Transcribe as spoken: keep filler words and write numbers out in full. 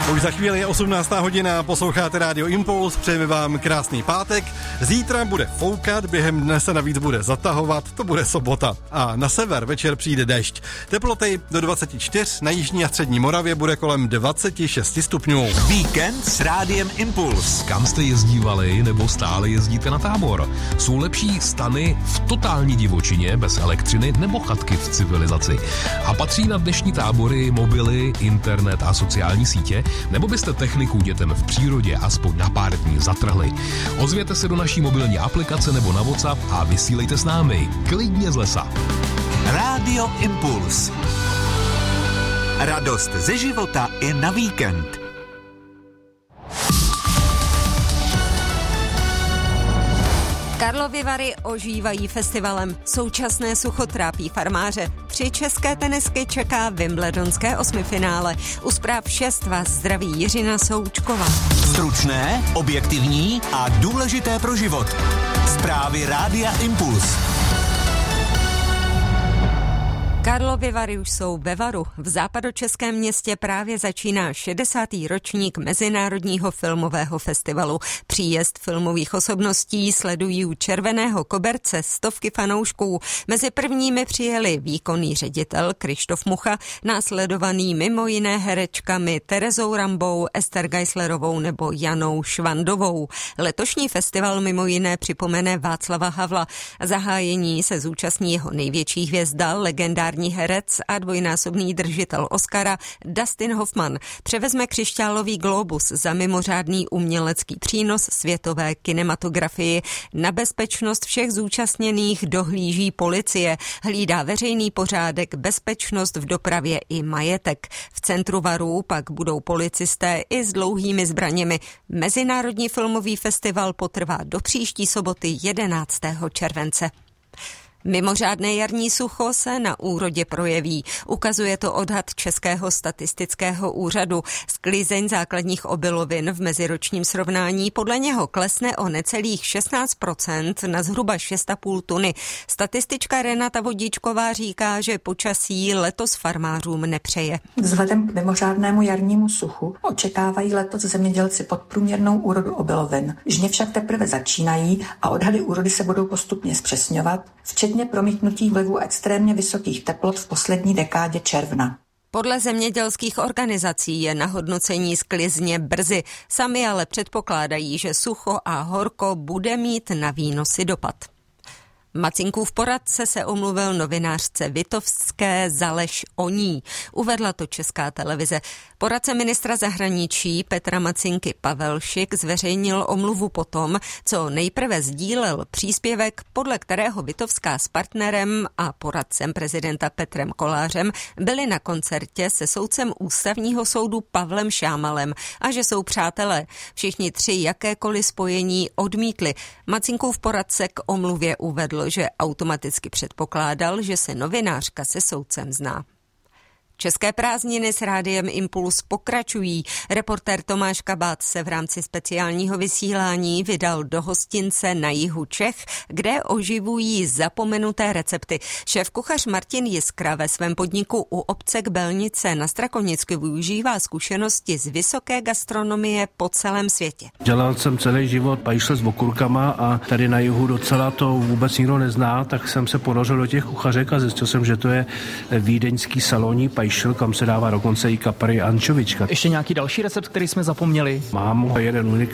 Už za chvíli je osmnáctá hodina, posloucháte Rádio Impuls, přejeme vám krásný pátek. Zítra bude foukat, během dne se navíc bude zatahovat, to bude sobota. A na sever večer přijde déšť. Teploty do dvacet čtyři, na jižní a střední Moravě bude kolem dvacet šest stupňů. Víkend s Rádiem Impuls. Kam jste jezdívali nebo stále jezdíte na tábor? Jsou lepší stany v totální divočině bez elektřiny nebo chatky v civilizaci? A patří na dnešní tábory mobily, internet a sociální sítě? Nebo byste techniku dětem v přírodě aspoň na pár dní zatrhli? Ozvěte se do naší mobilní aplikace nebo na WhatsApp a vysílejte s námi. Klidně z lesa. Rádio Impuls. Radost ze života i na víkend. Karlovy Vary ožívají festivalem. Současné sucho trápí farmáře. Tři české tenisky čeká wimbledonské osmifinále. U zpráv šest vás zdraví Jiřina Součková. Stručné, objektivní a důležité pro život. Zprávy Rádia Impuls. Karlovy Vary už jsou ve varu. V západočeském městě právě začíná šedesátý ročník Mezinárodního filmového festivalu. Příjezd filmových osobností sledují u Červeného koberce stovky fanoušků. Mezi prvními přijeli výkonný ředitel Krištof Mucha, následovaný mimo jiné herečkami Terezou Rambou, Ester Geislerovou nebo Janou Švandovou. Letošní festival mimo jiné připomene Václava Havla. Zahájení se zúčastní jeho největší hvězda, legendární herec a dvojnásobný držitel Oscara Dustin Hoffman. Převezme křišťálový glóbus za mimořádný umělecký přínos světové kinematografii. Na bezpečnost všech zúčastněných dohlíží policie, hlídá veřejný pořádek, bezpečnost v dopravě i majetek. V centru varů pak budou policisté i s dlouhými zbraněmi. Mezinárodní filmový festival potrvá do příští soboty jedenáctého července. Mimořádné jarní sucho se na úrodě projeví. Ukazuje to odhad Českého statistického úřadu. Sklizeň základních obilovin v meziročním srovnání podle něho klesne o necelých šestnáct procent na zhruba šest a půl tuny. Statistička Renata Vodíčková říká, že počasí letos farmářům nepřeje. Vzhledem k mimořádnému jarnímu suchu očekávají letos zemědělci podprůměrnou úrodu obilovin. Žně však teprve začínají a odhady úrody se budou postupně zpřesňovat, včetně promítnutí vlivu extrémně vysokých teplot v poslední dekádě června. Podle zemědělských organizací je na hodnocení sklizně brzy. Sami ale předpokládají, že sucho a horko bude mít na výnosy dopad. Macinkův poradce se omluvil novinářce Vitovské za lež o ní. Uvedla to Česká televize. Poradce ministra zahraničí Petra Macinky Pavel Šik zveřejnil omluvu potom, co nejprve sdílel příspěvek, podle kterého Vitovská s partnerem a poradcem prezidenta Petrem Kolářem byli na koncertě se soudcem Ústavního soudu Pavlem Šámalem a že jsou přátelé. Všichni tři jakékoliv spojení odmítli. Macinkův poradce k omluvě uvedl, že automaticky předpokládal, že se novinářka se soudcem zná. České prázdniny s Rádiem Impuls pokračují. Reportér Tomáš Kabát se v rámci speciálního vysílání vydal do hostince na jihu Čech, kde oživují zapomenuté recepty. Šéfkuchař Martin Jiskra ve svém podniku u obce Kbelnice na Strakonicku využívá zkušenosti z vysoké gastronomie po celém světě. Dělal jsem celý život pajšl s okurkama a tady na jihu docela to vůbec nikdo nezná, tak jsem se ponořil do těch kuchařek a zjistil jsem, že to je vídeňský salonní pajšl, kam se dává dokonce i kapry a ančovička. Ještě nějaký další recept, který jsme zapomněli? Mám jeden unikátní